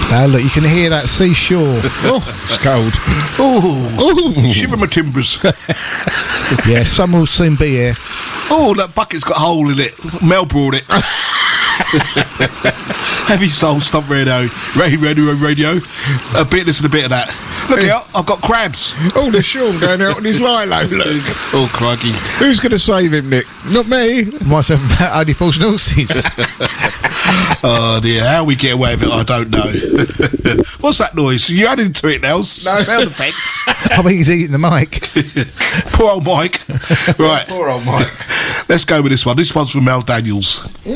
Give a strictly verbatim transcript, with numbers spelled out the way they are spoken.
Now look, you can hear that seashore. Oh, it's cold. Oh, shiver my timbers. Yeah, sun will soon be here. Oh, that bucket's got a hole in it. Mel brought it. Heavy Soul Stomp Radio. Radio, radio, radio. A bit this and a bit of that. Look out, I've got crabs. Oh, there's Sean going out on his lilo, look. Oh, crikey. Who's going to save him, Nick? Not me. Might have about only false horses. Oh dear, how we get away with it, I don't know. What's that noise? You adding to it now? No. Sound effects. I think he's eating the mic. Poor old Mike. Right. Poor old Mike. Let's go with this one. This one's from Mel Daniels.